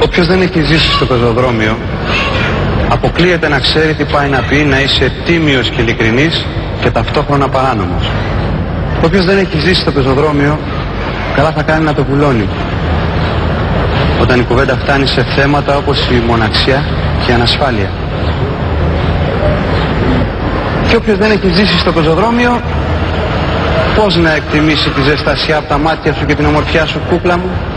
Όποιος δεν έχει ζήσει στο πεζοδρόμιο, αποκλείεται να ξέρει τι πάει να πει να είσαι τίμιος και ειλικρινής και ταυτόχρονα παράνομος. Όποιος δεν έχει ζήσει στο πεζοδρόμιο, καλά θα κάνει να το βουλώνει. Όταν η κουβέντα φτάνει σε θέματα όπως η μοναξιά και η ανασφάλεια. Και όποιος δεν έχει ζήσει στο πεζοδρόμιο, πώς να εκτιμήσει τη ζεστασιά από τα μάτια σου και την ομορφιά σου, κούκλα μου?